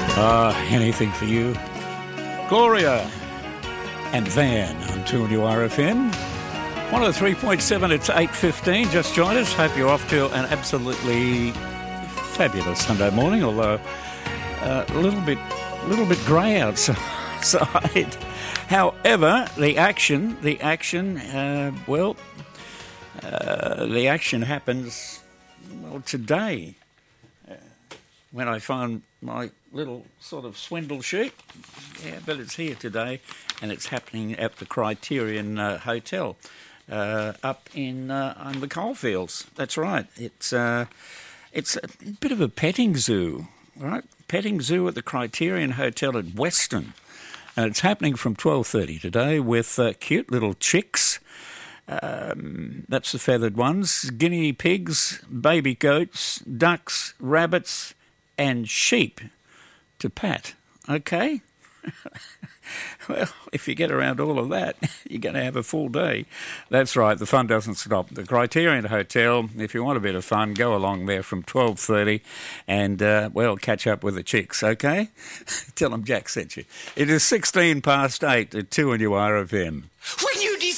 Anything for you. Gloria and Van on 2NURFM. 103.7, it's 8:15. Just joined us. Hope you're off to an absolutely fabulous Sunday morning, although a little bit grey outside. However, the action happens, today. When I find my little sort of swindle sheet. Yeah, but it's here today, and it's happening at the Criterion Hotel up in the coalfields. That's right. It's a bit of a petting zoo, right? Petting zoo at the Criterion Hotel at Weston. And it's happening from 12:30 today with cute little chicks. That's the feathered ones. Guinea pigs, baby goats, ducks, rabbits, and sheep to pat. Okay? Well, if you get around all of that, you're going to have a full day. That's right, the fun doesn't stop. The Criterion Hotel, if you want a bit of fun, go along there from 12:30 and, catch up with the chicks, okay? Tell them Jack sent you. It is 16 past 8 at 2NURFM. When you decide